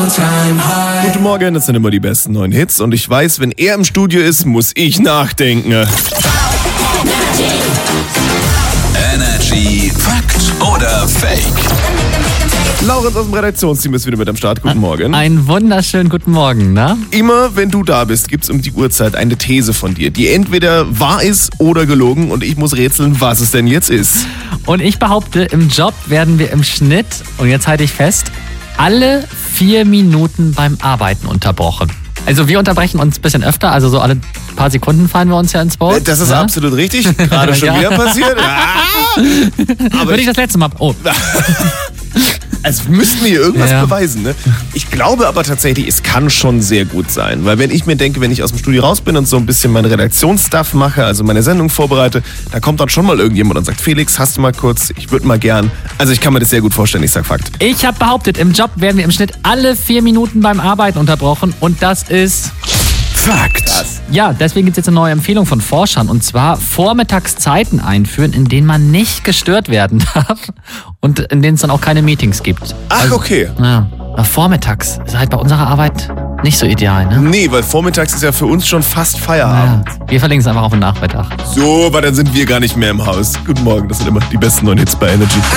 Guten Morgen, das sind immer die besten neuen Hits und ich weiß, wenn er im Studio ist, muss ich nachdenken. Energy Fakt oder Fake? Laurenz aus dem Redaktionsteam ist wieder mit am Start. Guten Morgen. Einen wunderschönen guten Morgen, ne? Immer wenn du da bist, gibt's um die Uhrzeit eine These von dir, die entweder wahr ist oder gelogen und ich muss rätseln, was es denn jetzt ist. Und ich behaupte, im Job werden wir im Schnitt, und jetzt halte ich fest, alle 4 Minuten beim Arbeiten unterbrochen. Also wir unterbrechen uns ein bisschen öfter, also so alle paar Sekunden fallen wir uns ja ins Wort. Das ist absolut richtig, gerade schon Ja. wieder passiert. Aber Würde ich das letzte Mal... Oh. Also müssten wir irgendwas Ja. beweisen, ne? Ich glaube aber tatsächlich, es kann schon sehr gut sein. Weil wenn ich mir denke, wenn ich aus dem Studio raus bin und so ein bisschen meinen Redaktionsstuff mache, also meine Sendung vorbereite, da kommt dann schon mal irgendjemand und sagt, Felix, hast du mal kurz, ich würde mal gern. Also ich kann mir das sehr gut vorstellen, ich sag Fakt. Ich habe behauptet, im Job werden wir im Schnitt alle 4 Minuten beim Arbeiten unterbrochen und das ist... Fakt. Ja, deswegen gibt es jetzt eine neue Empfehlung von Forschern und zwar Vormittagszeiten einführen, in denen man nicht gestört werden darf und in denen es dann auch keine Meetings gibt. Ach, okay. Ja, aber vormittags ist halt bei unserer Arbeit nicht so ideal, ne? Nee, weil vormittags ist ja für uns schon fast Feierabend. Ja, wir verlegen es einfach auf den Nachmittag. So, aber dann sind wir gar nicht mehr im Haus. Guten Morgen, das sind immer die besten neuen Hits bei Energy.